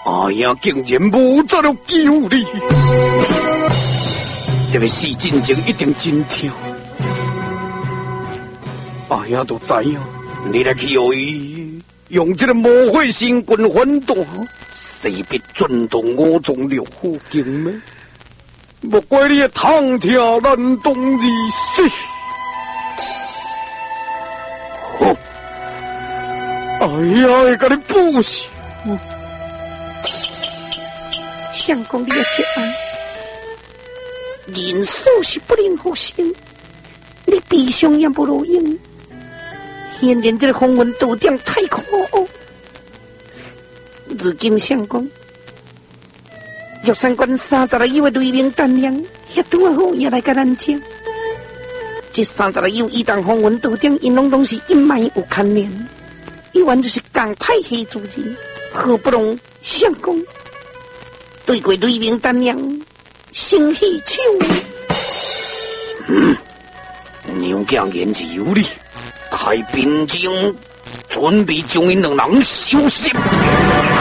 阿爷竟然无再了救你，这个死真情一定真跳。阿爷都知影，你来去互伊用这个魔火神棍反弹，势必震动五脏六腑经脉，莫怪你通跳难动而死。好，阿爷会甲你报仇。 相公，你要节哀，人事是不能复生，你悲伤也不如用。显然这个风云道点太可恶。如今相公，玉山关30个友的雷鸣胆量，也拄好也来甲咱讲。这30个友，伊当风云道点，因拢是阴霾有牵连，伊完就是共派黑主人，何不容相公对过雷鸣胆量，心喜手。 娘家言之有理，开兵将准备将因两人收拾。